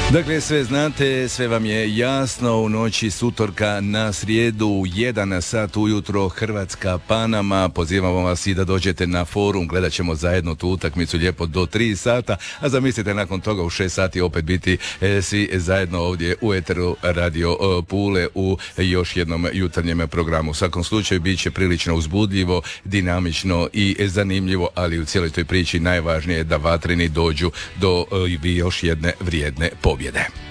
Dakle, sve znate, sve vam je jasno. U noći s utorka na srijedu, 1 sat ujutro, Hrvatska Panama. Pozivamo vas i da dođete na forum. Gledat ćemo zajedno tu utakmicu lijepo do 3 sata. A zamislite nakon toga u 6 sati opet biti svi zajedno ovdje u eteru Radio Pule u još jednom jutarnjem programu. U svakom slučaju bit će prilično uzbudljivo, dinamično i zanimljivo, ali u cijeloj toj priči najvažnije je da vatreni dođu do još jedne vrijedne pobjede.